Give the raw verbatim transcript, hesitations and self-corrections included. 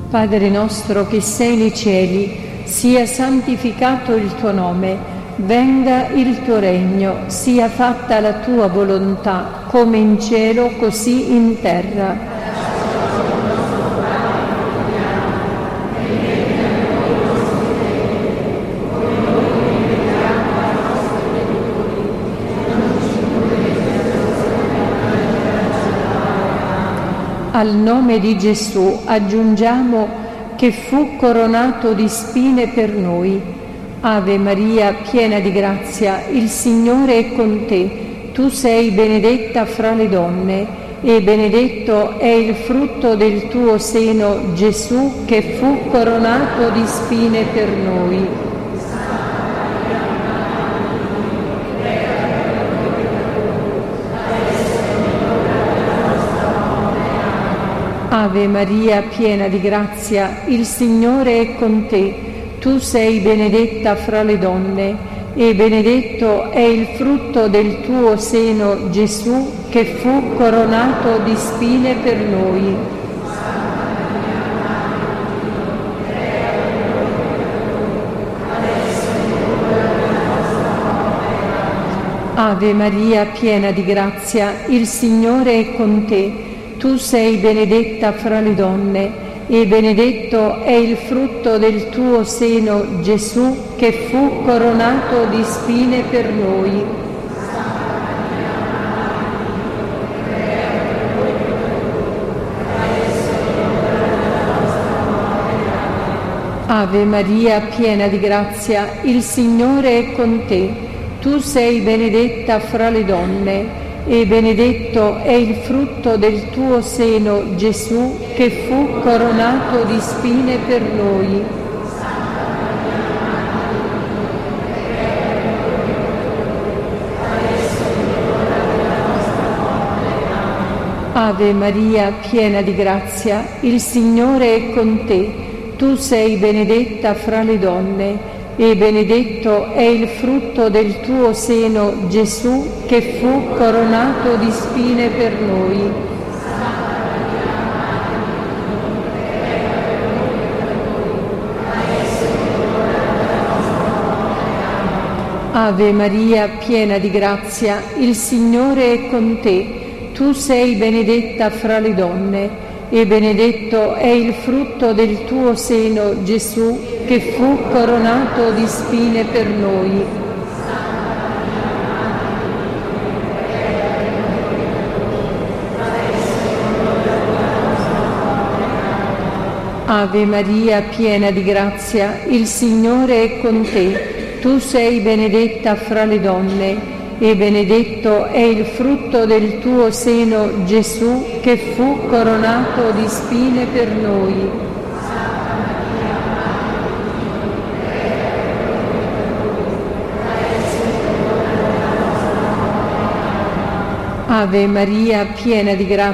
Padre nostro che sei nei cieli, sia santificato il tuo nome, venga il tuo regno, sia fatta la tua volontà, come in cielo così in terra. Al nome di Gesù aggiungiamo che fu coronato di spine per noi. Ave Maria, piena di grazia, il Signore è con te. Tu sei benedetta fra le donne e benedetto è il frutto del tuo seno, Gesù, che fu coronato di spine per noi. Ave Maria, piena di grazia, il Signore è con te. Tu sei benedetta fra le donne e benedetto è il frutto del tuo seno, Gesù, che fu coronato di spine per noi. Ave Maria, piena di grazia, il Signore è con te. Tu sei benedetta fra le donne e benedetto è il frutto del tuo seno, Gesù, che fu coronato di spine per noi. Ave Maria, piena di grazia, il Signore è con te. Tu sei benedetta fra le donne e benedetto è il frutto del tuo seno, Gesù, che fu coronato di spine per noi. Ave Maria, piena di grazia, il Signore è con te. Tu sei benedetta fra le donne e benedetto è il frutto del tuo seno, Gesù, che fu coronato di spine per noi. Ave Maria, piena di grazia, il Signore è con te. Tu sei benedetta fra le donne e benedetto è il frutto del tuo seno, Gesù, che fu coronato di spine per noi. Ave Maria, piena di grazia, il Signore è con te. Tu sei benedetta fra le donne e benedetto è il frutto del tuo seno, Gesù, che fu coronato di spine per noi. Ave Maria, piena di grazia,